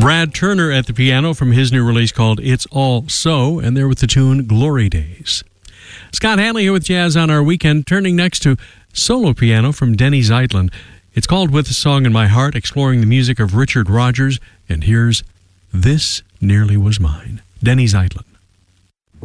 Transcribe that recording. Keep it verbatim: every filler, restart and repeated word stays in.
Brad Turner at the piano from his new release called It's All So, and there with the tune Glory Days. Scott Hanley here with Jazz on Our Weekend, turning next to solo piano from Denny Zeitlin. It's called With a Song in My Heart, exploring the music of Richard Rodgers, and here's This Nearly Was Mine. Denny Zeitlin.